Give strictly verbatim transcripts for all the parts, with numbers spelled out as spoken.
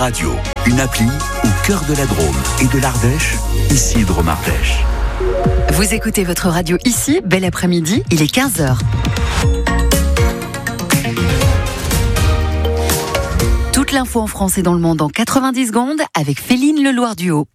Radio, une appli au cœur de la Drôme et de l'Ardèche, ici Drôme Ardèche. Vous écoutez votre radio ici, bel après-midi, il est quinze heures. Toute l'info en France et dans le monde en quatre-vingt-dix secondes avec Féline Leloir-Duhaut.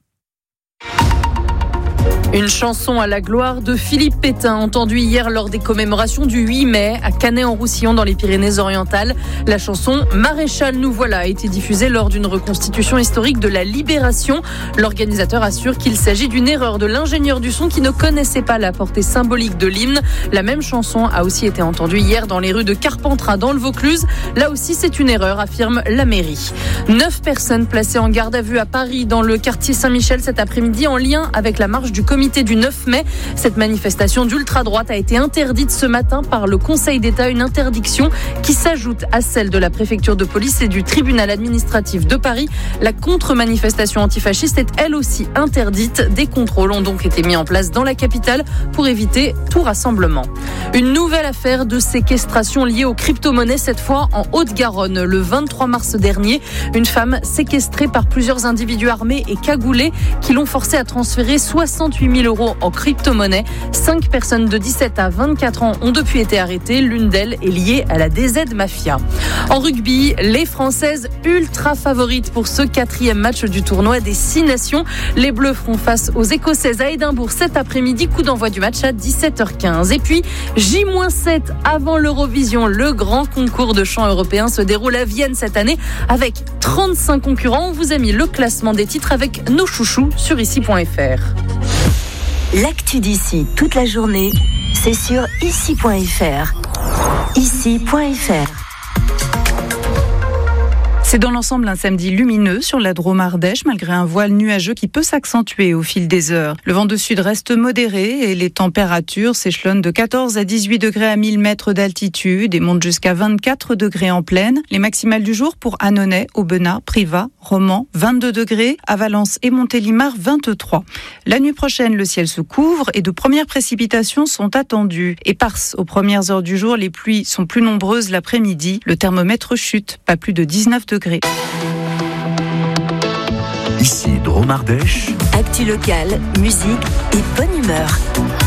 Une chanson à la gloire de Philippe Pétain, entendue hier lors des commémorations du huit mai à Canet-en-Roussillon dans les Pyrénées-Orientales. La chanson « Maréchal, nous voilà » a été diffusée lors d'une reconstitution historique de la Libération. L'organisateur assure qu'il s'agit d'une erreur de l'ingénieur du son qui ne connaissait pas la portée symbolique de l'hymne. La même chanson a aussi été entendue hier dans les rues de Carpentras dans le Vaucluse. Là aussi, c'est une erreur, affirme la mairie. Neuf personnes placées en garde à vue à Paris dans le quartier Saint-Michel cet après-midi en lien avec la marche du comité du neuf mai. Cette manifestation d'ultra-droite a été interdite ce matin par le Conseil d'État, une interdiction qui s'ajoute à celle de la préfecture de police et du tribunal administratif de Paris. La contre-manifestation antifasciste est elle aussi interdite. Des contrôles ont donc été mis en place dans la capitale pour éviter tout rassemblement. Une nouvelle affaire de séquestration liée aux crypto-monnaies, cette fois en Haute-Garonne. Le vingt-trois mars dernier, une femme séquestrée par plusieurs individus armés et cagoulés qui l'ont forcée à transférer soixante-huit mille euros en crypto-monnaie. Cinq personnes de dix-sept à vingt-quatre ans ont depuis été arrêtées. L'une d'elles est liée à la D Z Mafia. En rugby, les Françaises ultra favorites pour ce quatrième match du tournoi des Six Nations. Les Bleus feront face aux Écossaises à Édimbourg cet après-midi. Coup d'envoi du match à dix-sept heures quinze. Et puis, J sept avant l'Eurovision. Le grand concours de chant européen se déroule à Vienne cette année avec trente-cinq concurrents. On vous a mis le classement des titres avec nos chouchous sur ici point f r. L'actu d'ici toute la journée, c'est sur ici point f r. ici point f r. C'est dans l'ensemble un samedi lumineux sur la Drôme Ardèche, malgré un voile nuageux qui peut s'accentuer au fil des heures. Le vent de sud reste modéré et les températures s'échelonnent de quatorze à dix-huit degrés à mille mètres d'altitude et montent jusqu'à vingt-quatre degrés en plaine. Les maximales du jour pour Annonay, Aubenas, Privas, Romans, vingt-deux degrés, à Valence et Montélimar, vingt-trois. La nuit prochaine, le ciel se couvre et de premières précipitations sont attendues. Éparses aux premières heures du jour, les pluies sont plus nombreuses l'après-midi. Le thermomètre chute, pas plus de dix-neuf degrés. Ici Drôme Ardèche. Actu locale, musique et bonne humeur.